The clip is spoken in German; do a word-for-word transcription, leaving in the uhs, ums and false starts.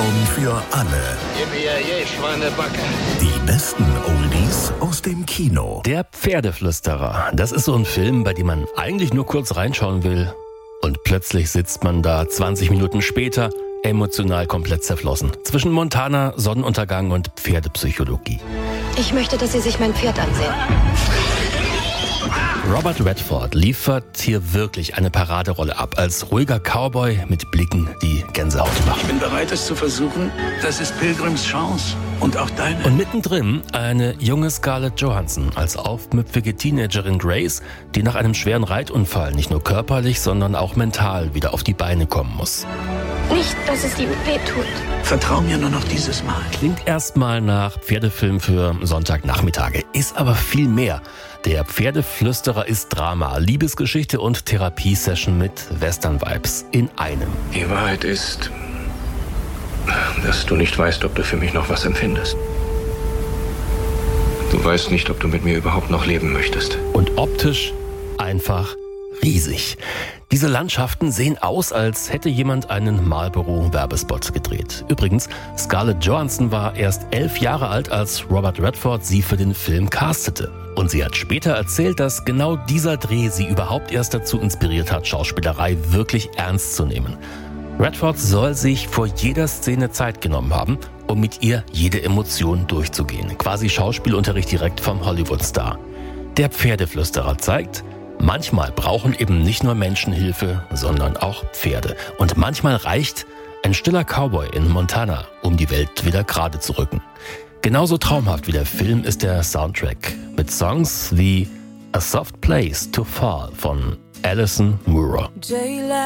Song für alle. Yippie, Schweinebacke. Die besten Oldies aus dem Kino. Der Pferdeflüsterer. Das ist so ein Film, bei dem man eigentlich nur kurz reinschauen will. Und plötzlich sitzt man da zwanzig Minuten später emotional komplett zerflossen. Zwischen Montana, Sonnenuntergang und Pferdepsychologie. Ich möchte, dass Sie sich mein Pferd ansehen. Robert Redford liefert hier wirklich eine Paraderolle ab. Als ruhiger Cowboy mit Blicken, die Gänsehaut machen. Ich bin bereit, es zu versuchen. Das ist Pilgrims Chance. Und auch deine. Und mittendrin eine junge Scarlett Johansson als aufmüpfige Teenagerin Grace, die nach einem schweren Reitunfall nicht nur körperlich, sondern auch mental wieder auf die Beine kommen muss. Nicht, dass es ihm wehtut. Vertrau mir nur noch dieses Mal. Klingt erstmal nach Pferdefilm für Sonntagnachmittage, ist aber viel mehr. Der Pferdeflüsterer ist Drama, Liebesgeschichte und Therapiesession mit Western-Vibes in einem. Die Wahrheit ist, dass du nicht weißt, ob du für mich noch was empfindest. Du weißt nicht, ob du mit mir überhaupt noch leben möchtest. Und optisch einfach riesig. Diese Landschaften sehen aus, als hätte jemand einen Marlboro-Werbespot gedreht. Übrigens, Scarlett Johansson war erst elf Jahre alt, als Robert Redford sie für den Film castete. Und sie hat später erzählt, dass genau dieser Dreh sie überhaupt erst dazu inspiriert hat, Schauspielerei wirklich ernst zu nehmen. Redford soll sich vor jeder Szene Zeit genommen haben, um mit ihr jede Emotion durchzugehen. Quasi Schauspielunterricht direkt vom Hollywood-Star. Der Pferdeflüsterer zeigt, manchmal brauchen eben nicht nur Menschen Hilfe, sondern auch Pferde. Und manchmal reicht ein stiller Cowboy in Montana, um die Welt wieder gerade zu rücken. Genauso traumhaft wie der Film ist der Soundtrack mit Songs wie A Soft Place to Fall von Alison Moorer.